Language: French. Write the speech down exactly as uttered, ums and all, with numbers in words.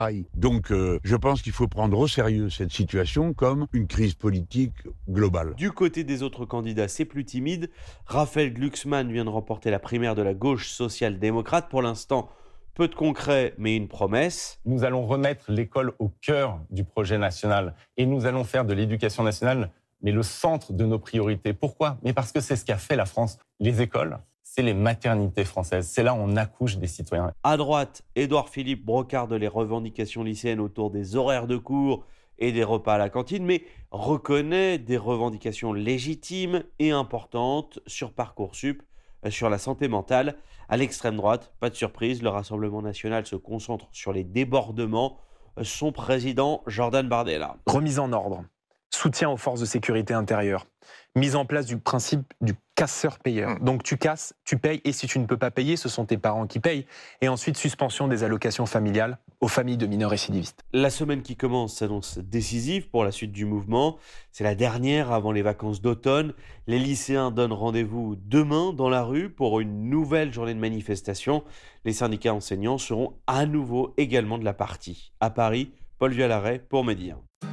aïe. Donc euh, je pense qu'il faut prendre au sérieux cette situation comme une crise politique globale. Du côté des autres candidats, c'est plus timide. Raphaël Glucksmann vient de remporter la primaire de la gauche social-démocrate. Pour l'instant, peu de concret, mais une promesse. Nous allons remettre l'école au cœur du projet national et nous allons faire de l'éducation nationale mais le centre de nos priorités. Pourquoi ? Mais parce que c'est ce qu'a fait la France. Les écoles, c'est les maternités françaises. C'est là où on accouche des citoyens. À droite, Édouard Philippe brocarde les revendications lycéennes autour des horaires de cours et des repas à la cantine, mais reconnaît des revendications légitimes et importantes sur Parcoursup, sur la santé mentale. À l'extrême droite, pas de surprise, le Rassemblement national se concentre sur les débordements. Son président, Jordan Bardella. Remise en ordre, soutien aux forces de sécurité intérieure, mise en place du principe du casseur-payeur. Mmh. Donc tu casses, tu payes, et si tu ne peux pas payer, ce sont tes parents qui payent. Et ensuite, suspension des allocations familiales aux familles de mineurs récidivistes. La semaine qui commence s'annonce décisive pour la suite du mouvement. C'est la dernière avant les vacances d'automne. Les lycéens donnent rendez-vous demain dans la rue pour une nouvelle journée de manifestation. Les syndicats enseignants seront à nouveau également de la partie. À Paris, Paul Vialaret pour Média.